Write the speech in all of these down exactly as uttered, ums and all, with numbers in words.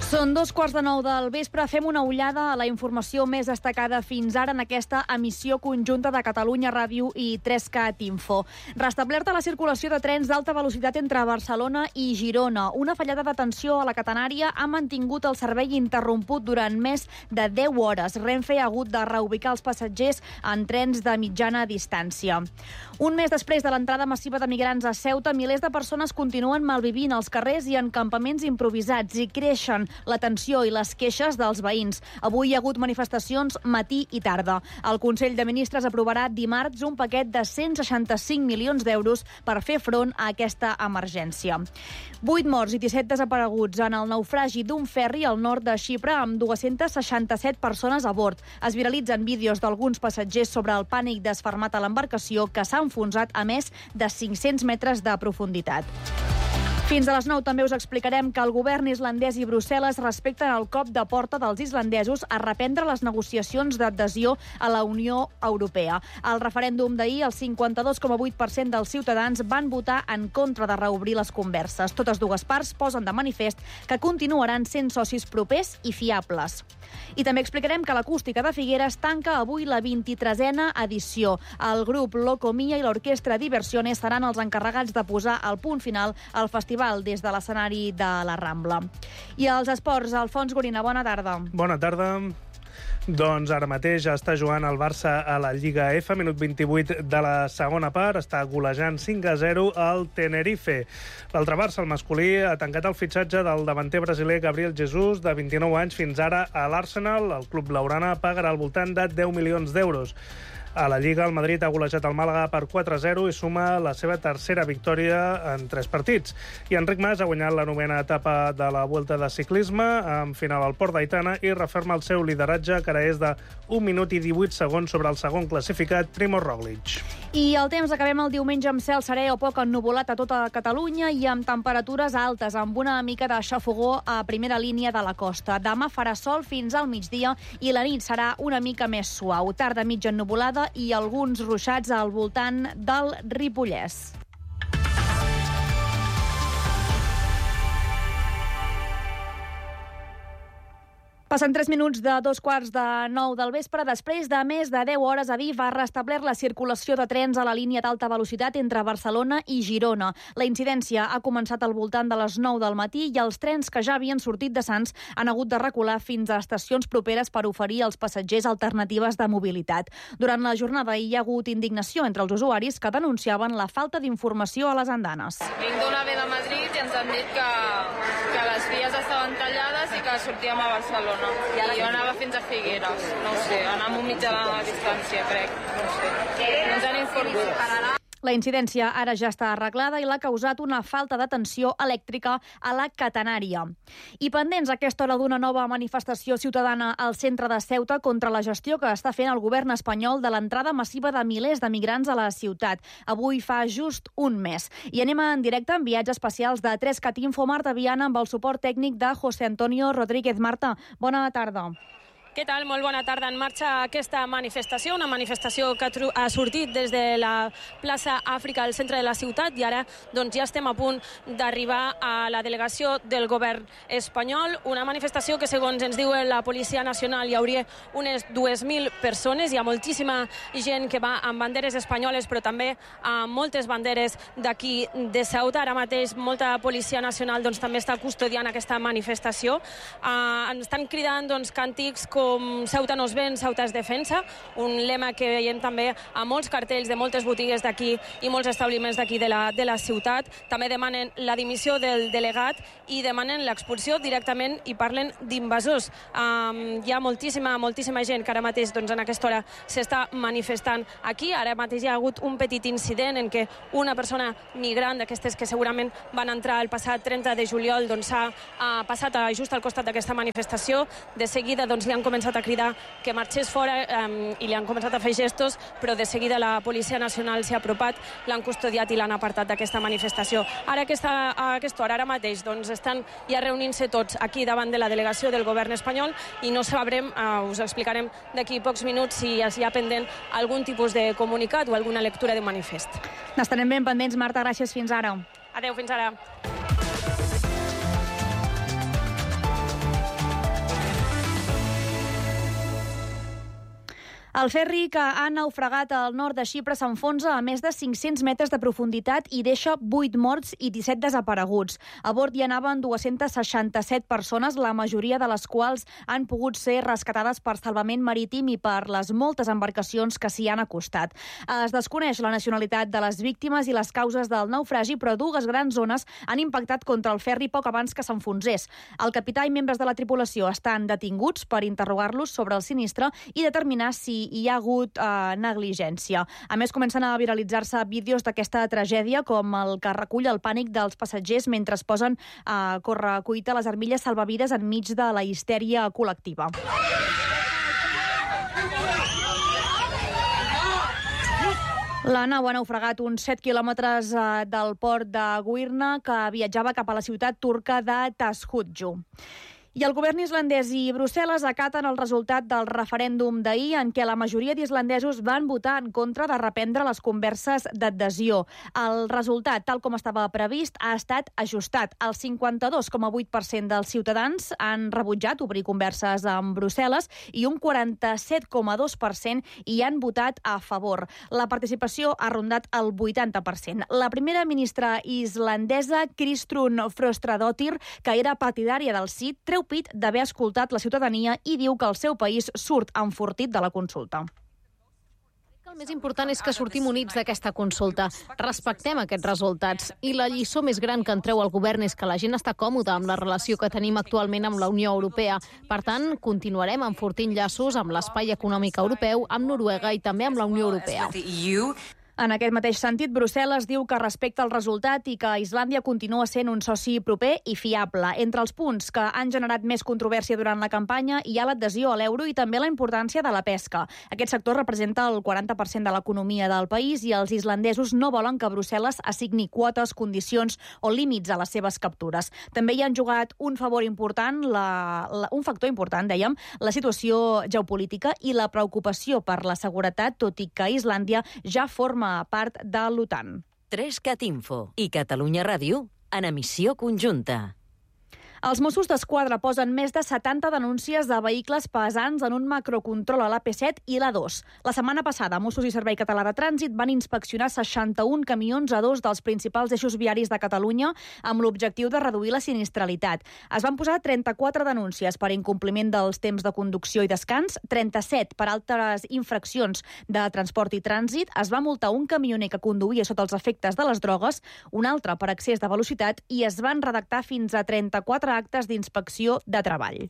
Són dos quarts de nou del vespre. Fem una ullada a la informació més destacada fins ara en aquesta emissió conjunta de Catalunya Ràdio i tres cat Info. Restablerta la circulació de trens d'alta velocitat entre Barcelona i Girona. Una fallada de tensió a la catenària ha mantingut el servei interromput durant més de deu hores. Renfe ha hagut de reubicar els passatgers en trens de mitjana distància. Un mes després de l'entrada massiva de migrants a Ceuta, milers de persones continuen malvivint als carrers i en campaments improvisats i creixen la tensió i les queixes dels veïns. Avui hi ha hagut manifestacions matí i tarda. El Consell de Ministres aprovarà dimarts un paquet de cent seixanta-cinc milions d'euros per fer front a aquesta emergència. Vuit morts i disset desapareguts en el naufragi d'un ferri al nord de Xipre amb dues-centes seixanta-set persones a bord. Es viralitzen vídeos d'alguns passatgers sobre el pànic desfermat a l'embarcació que s'ha enfonsat a més de cinc-cents metres de profunditat. Fins a les nou també us explicarem que el govern islandès i Brussel·les respecten el cop de porta dels islandesos a reprendre les negociacions d'adhesió a la Unió Europea. Al referèndum d'ahir, el cinquanta-dos coma vuit per cent dels ciutadans van votar en contra de reobrir les converses. Totes dues parts posen de manifest que continuaran sent socis propers i fiables. I també explicarem que l'Acústica de Figueres tanca avui la vint-i-tresena edició. El grup Locomia i l'Orquestra Diversiones seran els encarregats de posar el punt final al festival des de l'escenari de la Rambla. I als esports, Alfons Gorina, bona tarda. Bona tarda. Doncs ara mateix ja està jugant el Barça a la Lliga F, minut vint-i-vuit de la segona part, està golejant cinc a zero al Tenerife. L'altre Barça, el masculí, ha tancat el fitxatge del davanter brasiler Gabriel Jesus, de vint-i-nou anys, fins ara a l'Arsenal. El club blaugrana pagarà al voltant de deu milions d'euros. A la Lliga, el Madrid ha golejat el Màlaga per quatre a zero i suma la seva tercera victòria en tres partits. I Enric Mas ha guanyat la novena etapa de la Vuelta de Ciclisme, amb final al Port d'Aitana, i referma el seu lideratge, que ara és de un minut i divuit segons sobre el segon classificat, Primož Roglič. I el temps, acabem el diumenge amb cel serè o poc ennuvolat a tota Catalunya i amb temperatures altes, amb una mica de xafogó a primera línia de la costa. Demà farà sol fins al migdia i la nit serà una mica més suau. Tarda mitja ennuvolada i alguns ruixats al voltant del Ripollès. Passen tres minuts de dos quarts de nou del vespre. Després de més de deu hores, Adif ha restablert la circulació de trens a la línia d'alta velocitat entre Barcelona i Girona. La incidència ha començat al voltant de les nou del matí i els trens que ja havien sortit de Sants han hagut de recular fins a estacions properes per oferir als passatgers alternatives de mobilitat. Durant la jornada hi ha hagut indignació entre els usuaris que denunciaven la falta d'informació a les andanes. Vinc d'una ve de Madrid i ens han dit que, que les vies estaven tallades i que sortíem a Barcelona. I jo anava fins a Figueres, no ho sé, anava amb un mitjà de distància, crec, no ho sé. No ens han informat. La incidència ara ja està arreglada i l'ha causat una falta de tensió elèctrica a la catenària. I pendents a aquesta hora d'una nova manifestació ciutadana al centre de Ceuta contra la gestió que està fent el govern espanyol de l'entrada massiva de milers de migrants a la ciutat. Avui fa just un mes. I anem en directe amb viatges especials de tres cat Info, Marta Viana, amb el suport tècnic de José Antonio Rodríguez. Marta, bona tarda. Què tal? Molt bona tarda. En marxa aquesta manifestació, una manifestació que ha sortit des de la plaça Àfrica al centre de la ciutat i ara doncs, ja estem a punt d'arribar a la delegació del govern espanyol. Una manifestació que, segons ens diu la Policia Nacional, hi hauria unes dues mil persones. Hi ha moltíssima gent que va amb banderes espanyoles, però també amb moltes banderes d'aquí de Ceuta. Ara mateix molta Policia Nacional doncs, també està custodiant aquesta manifestació. Uh, ens estan cridant doncs, càntics com com Ceuta no es ven, Ceuta es defensa, un lema que veiem també a molts cartells de moltes botigues d'aquí i molts establiments d'aquí de, la, de la ciutat. També demanen la dimissió del delegat i demanen l'expulsió directament i parlen d'invasors. Um, hi ha moltíssima, moltíssima gent que ara mateix doncs, en aquesta hora s'està manifestant aquí. Ara mateix hi ha hagut un petit incident en què una persona migrant d'aquestes que segurament van entrar el passat trenta de juliol doncs, ha uh, passat a, just al costat d'aquesta manifestació. De seguida doncs, li han començat a cridar que marxés fora um, i li han començat a fer gestos, però de seguida la Policia Nacional s'ha apropat, l'han custodiat i l'han apartat d'aquesta manifestació. Ara aquesta, a aquesta hora, ara mateix, doncs estan ja reunint-se tots aquí davant de la delegació del govern espanyol i no sabrem, uh, us explicarem d'aquí pocs minuts si hi ha pendent algun tipus de comunicat o alguna lectura de manifest. N'estarem ben pendents, Marta, gràcies, fins ara. Adéu, fins ara. El ferri que ha naufragat al nord de Xipre s'enfonsa a més de cinc-cents metres de profunditat i deixa vuit morts i disset desapareguts. A bord hi anaven dues-centes seixanta-set persones, la majoria de les quals han pogut ser rescatades per salvament marítim i per les moltes embarcacions que s'hi han acostat. Es desconeix la nacionalitat de les víctimes i les causes del naufragi, però dues grans ones han impactat contra el ferri poc abans que s'enfonsés. El capità i membres de la tripulació estan detinguts per interrogar-los sobre el sinistre i determinar si hi ha hagut eh, negligència. A més, comencen a viralitzar-se vídeos d'aquesta tragèdia, com el que recull el pànic dels passatgers mentre es posen a correcuita les armilles salvavides enmig de la histèria col·lectiva. La nau ha naufragat uns set quilòmetres eh, del port de Guirna, que viatjava cap a la ciutat turca de Tashudju. I el govern islandès i Brussel·les acaten el resultat del referèndum d'ahir, en què la majoria d'islandesos van votar en contra de reprendre les converses d'adhesió. El resultat, tal com estava previst, ha estat ajustat. El cinquanta-dos coma vuit per cent dels ciutadans han rebutjat obrir converses amb Brussel·les i un quaranta-set coma dos per cent hi han votat a favor. La participació ha rondat el vuitanta per cent. La primera ministra islandesa, Kristrún Frostadóttir, que era partidària del sí, treu pit d'haver escoltat la ciutadania i diu que el seu país surt enfortit de la consulta. El més important és que sortim units d'aquesta consulta. Respectem aquests resultats. I la lliçó més gran que en treu el govern és que la gent està còmoda amb la relació que tenim actualment amb la Unió Europea. Per tant, continuarem enfortint llaços amb l'espai econòmic europeu, amb Noruega i també amb la Unió Europea. En aquest mateix sentit, Brussel·les diu que respecta el resultat i que Islàndia continua sent un soci proper i fiable. Entre els punts que han generat més controvèrsia durant la campanya hi ha l'adhesió a l'euro i també la importància de la pesca. Aquest sector representa el quaranta per cent de l'economia del país i els islandesos no volen que Brussel·les assigni quotes, condicions o límits a les seves captures. També hi han jugat un favor important, la, la, un factor important, dèiem, la situació geopolítica i la preocupació per la seguretat, tot i que Islàndia ja forma a part de l'OTAN. tres cat info i Catalunya Ràdio en emissió conjunta. Els Mossos d'Esquadra posen més de setanta denúncies de vehicles pesants en un macrocontrol a l'A P set i l'A dos. La setmana passada, Mossos i Servei Català de Trànsit van inspeccionar seixanta-un camions a dos dels principals eixos viaris de Catalunya amb l'objectiu de reduir la sinistralitat. Es van posar trenta-quatre denúncies per incompliment dels temps de conducció i descans, trenta-set per altres infraccions de transport i trànsit, es va multar un camioner que conduïa sota els efectes de les drogues, un altre per excés de velocitat i es van redactar fins a trenta-quatre actes d'inspecció de treball.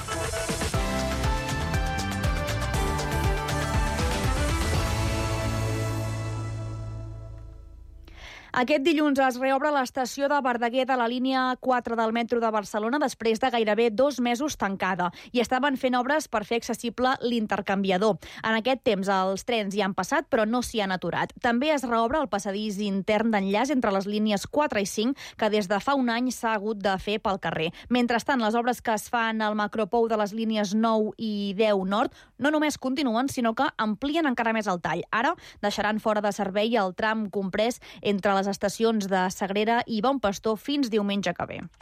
Aquest dilluns es reobre l'estació de Verdaguer de la línia quatre del metro de Barcelona després de gairebé dos mesos tancada i estaven fent obres per fer accessible l'intercanviador. En aquest temps els trens hi han passat però no s'hi han aturat. També es reobre el passadís intern d'enllaç entre les línies quatre i cinc que des de fa un any s'ha hagut de fer pel carrer. Mentrestant, les obres que es fan al macropou de les línies nou i deu nord no només continuen, sinó que amplien encara més el tall. Ara deixaran fora de servei el tram comprès entre les estacions de Sagrera i Bon Pastor fins diumenge que ve.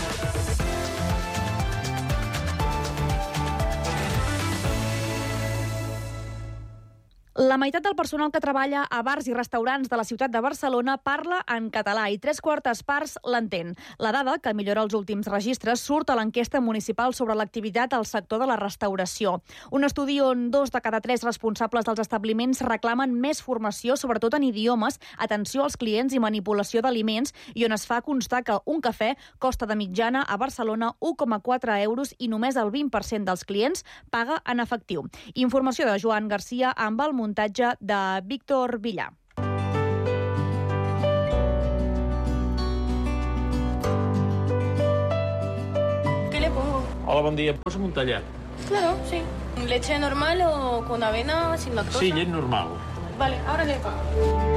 La meitat del personal que treballa a bars i restaurants de la ciutat de Barcelona parla en català i tres quartes parts l'entén. La dada, que millora els últims registres, surt a l'enquesta municipal sobre l'activitat al sector de la restauració. Un estudi on dos de cada tres responsables dels establiments reclamen més formació, sobretot en idiomes, atenció als clients i manipulació d'aliments, i on es fa constar que un cafè costa de mitjana a Barcelona un coma quatre euros i només el vint per cent dels clients paga en efectiu. Informació de Joan Garcia amb el muntatge de Víctor Villar. ¿Qué le pongo? Hola, bon dia. Posa'm un tallat. Claro, sí. ¿Leche normal o con avena, sin lactosa? Sí, llet normal. Vale, ahora le pongo.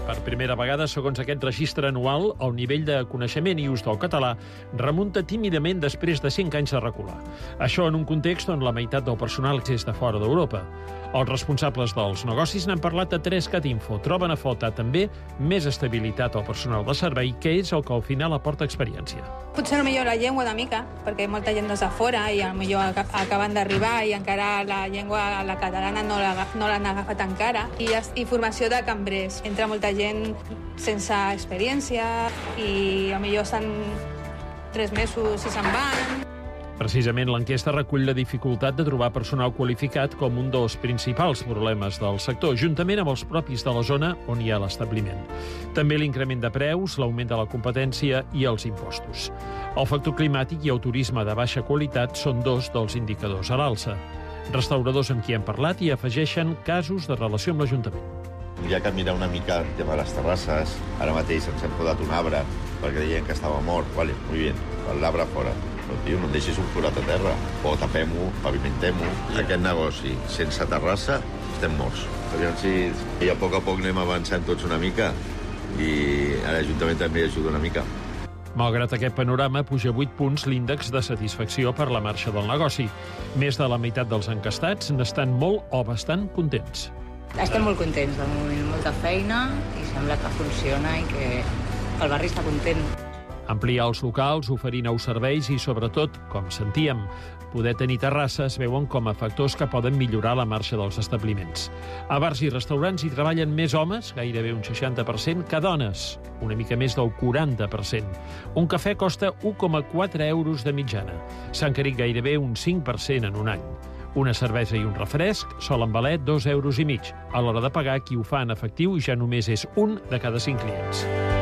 Per primera vegada, segons aquest registre anual, el nivell de coneixement i ús del català remunta tímidament després de cinc anys de recular. Això en un context on la meitat del personal és de fora d'Europa. Els responsables dels negocis n'han parlat a tres cat info. Troben a faltar també més estabilitat al personal de servei, que és el que al final aporta experiència. Potser millor la llengua una mica, perquè molta gent des de fora i millor acaben d'arribar i encara la llengua, la catalana, no l'han no agafat encara. I, I formació de cambrers. Entra molta gent sense experiència i millor estan tres mesos i se'n van. Precisament, l'enquesta recull la dificultat de trobar personal qualificat com un dels principals problemes del sector, juntament amb els propis de la zona on hi ha l'establiment. També l'increment de preus, l'augment de la competència i els impostos. El factor climàtic i el turisme de baixa qualitat són dos dels indicadors a l'alça. Restauradors amb qui hem parlat i afegeixen casos de relació amb l'Ajuntament. Hi ha que mirar una mica el tema de les terrasses. Ara mateix ens hem podat un arbre perquè deien que estava mort. Vale, muy bien, l'arbre fora. Però, tio, no em deixis un forat a terra. O tapem-ho, pavimentem-ho. Aquest negoci, sense terrassa, estem morts. Aviam si a poc a poc anem avançant tots una mica i l'Ajuntament també ajuda una mica. Malgrat aquest panorama, puja vuit punts l'índex de satisfacció per la marxa del negoci. Més de la meitat dels encastats n'estan molt o bastant contents. Estem molt contents, de moment molta feina i sembla que funciona i que el barri està content. Ampliar els locals, oferir nous serveis i, sobretot, com sentíem, poder tenir terrasses veuen com a factors que poden millorar la marxa dels establiments. A bars i restaurants hi treballen més homes, gairebé un seixanta per cent, que dones, una mica més del quaranta per cent. Un cafè costa un coma quatre euros de mitjana. S'ha encarit gairebé un cinc per cent en un any. Una cervesa i un refresc solen valer dos euros i mig. A l'hora de pagar, qui ho fa en efectiu ja només és un de cada cinc clients.